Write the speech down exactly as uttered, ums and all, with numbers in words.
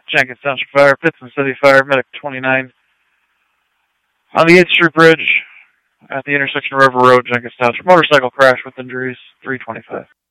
Jenkins Township Fire, Pittston City Fire, Medic twenty-nine. On the eighth Street Bridge, at the intersection of River Road, Jenkins Township. Motorcycle crash with injuries, three twenty-five.